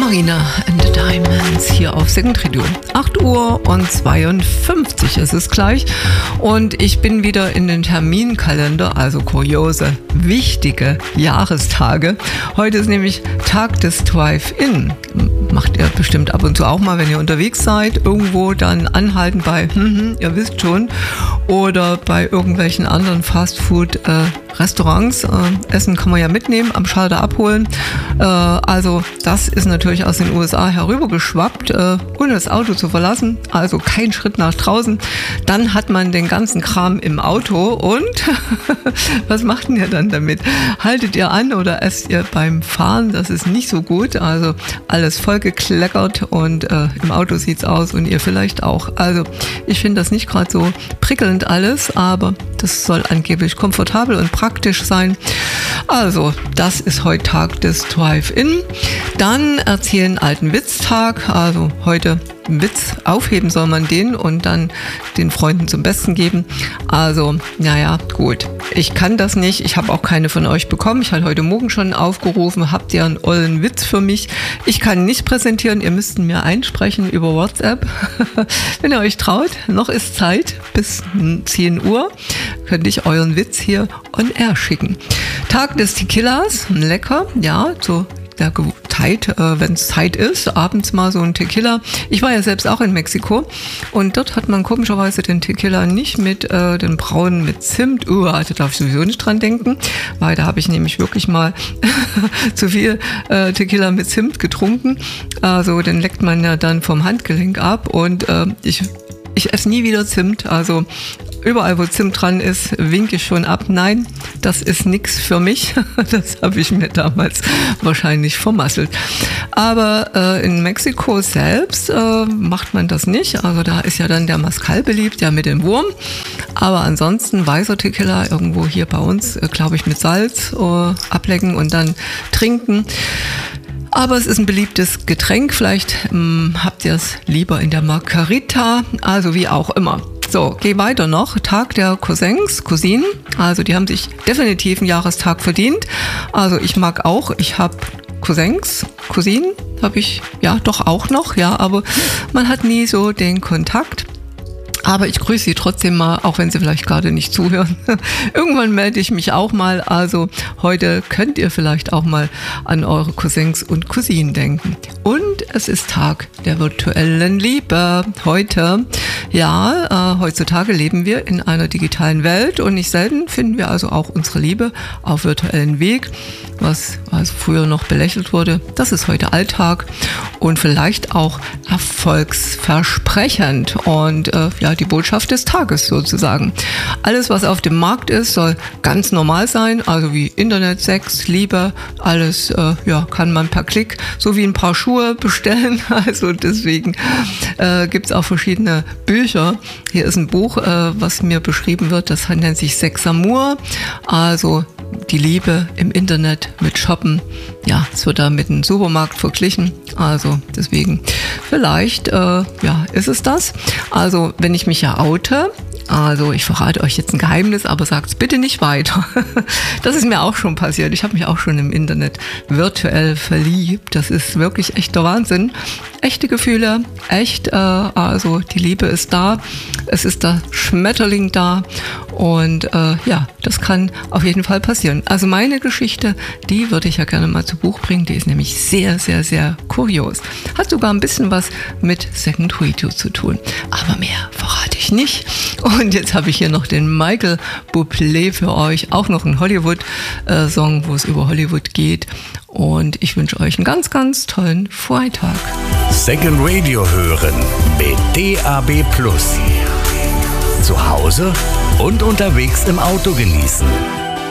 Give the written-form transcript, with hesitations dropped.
Marina and the Diamonds hier auf Second Radio. 8:52 ist es gleich und ich bin wieder in den Terminkalender, also kuriose, wichtige Jahrestage. Heute ist nämlich Tag des Drive-In. Macht ihr bestimmt ab und zu auch mal, wenn ihr unterwegs seid, irgendwo dann anhalten bei, ihr wisst schon, oder bei irgendwelchen anderen Fastfood-Restaurants. Essen kann man ja mitnehmen, am Schalter abholen. Also das ist natürlich aus den USA herübergeschwappt, ohne das Auto zu verlassen, also kein Schritt nach draußen. Dann hat man den ganzen Kram im Auto und was macht ihr dann damit? Haltet ihr an oder esst ihr beim Fahren? Das ist nicht so gut, also alles vollgekleckert und im Auto sieht's aus und ihr vielleicht auch. Also ich finde das nicht gerade so prickelnd alles, aber das soll angeblich komfortabel und praktisch sein. Also das ist heute Tag des Drive-In. Dann erzählen alten Witztag, also heute Witz aufheben soll man den und dann den Freunden zum Besten geben. Also, naja, gut. Ich kann das nicht. Ich habe auch keine von euch bekommen. Ich habe heute Morgen schon aufgerufen. Habt ihr einen ollen Witz für mich? Ich kann nicht präsentieren. Ihr müsst ihn mir einsprechen über WhatsApp. Wenn ihr euch traut, noch ist Zeit. Bis 10 Uhr könnte ich euren Witz hier on air schicken. Tag des Tequilas. Lecker. Ja, so der Zeit, wenn es Zeit ist, abends mal so ein Tequila. Ich war ja selbst auch in Mexiko und dort hat man komischerweise den Tequila nicht mit den braunen mit Zimt. Also darf ich sowieso nicht dran denken, weil da habe ich nämlich wirklich mal zu viel Tequila mit Zimt getrunken. Also den leckt man ja dann vom Handgelenk ab und ich esse nie wieder Zimt, also überall, wo Zimt dran ist, winke ich schon ab. Nein, das ist nichts für mich. Das habe ich mir damals wahrscheinlich vermasselt. Aber in Mexiko selbst macht man das nicht. Also da ist ja dann der Mezcal beliebt, ja mit dem Wurm. Aber ansonsten weißer Tequila irgendwo hier bei uns, glaube ich, mit Salz ablecken und dann trinken. Aber es ist ein beliebtes Getränk. Vielleicht habt ihr es lieber in der Margarita, also wie auch immer. So, geh weiter noch. Tag der Cousins, Cousinen. Also die haben sich definitiv einen Jahrestag verdient. Also ich mag auch. Ich habe Cousins, Cousinen habe ich ja doch auch noch. Ja, aber man hat nie so den Kontakt. Aber ich grüße Sie trotzdem mal, auch wenn Sie vielleicht gerade nicht zuhören. Irgendwann melde ich mich auch mal. Also heute könnt ihr vielleicht auch mal an eure Cousins und Cousinen denken. Und es ist Tag der virtuellen Liebe. Heute, ja, heutzutage leben wir in einer digitalen Welt und nicht selten finden wir also auch unsere Liebe auf virtuellen Weg. Was also früher noch belächelt wurde, das ist heute Alltag und vielleicht auch erfolgsversprechend. Und ja, die Botschaft des Tages sozusagen. Alles, was auf dem Markt ist, soll ganz normal sein, also wie Internet, Sex, Liebe, alles ja, kann man per Klick, so wie ein paar Schuhe bestellen. Also deswegen gibt es auch verschiedene Bücher. Hier ist ein Buch, was mir beschrieben wird, das nennt sich Sex Amour, also die Liebe im Internet mit Shoppen. Ja, es wird da mit einem Supermarkt verglichen. Also deswegen vielleicht ja, ist es das. Also wenn ich mich ja oute, also ich verrate euch jetzt ein Geheimnis, aber sagt's bitte nicht weiter. Das ist mir auch schon passiert. Ich habe mich auch schon im Internet virtuell verliebt. Das ist wirklich echter Wahnsinn. Echte Gefühle, echt, also die Liebe ist da. Es ist der Schmetterling da und ja, das kann auf jeden Fall passieren. Also meine Geschichte, die würde ich ja gerne mal zu Buch bringen. Die ist nämlich sehr, sehr, sehr kurios. Hat sogar ein bisschen was mit Second Radio zu tun. Aber mehr verrate ich nicht. Und jetzt habe ich hier noch den Michael Bublé für euch. Auch noch ein Hollywood-Song, wo es über Hollywood geht. Und ich wünsche euch einen ganz, ganz tollen Freitag. Second Radio hören mit DAB+. Zu Hause und unterwegs im Auto genießen.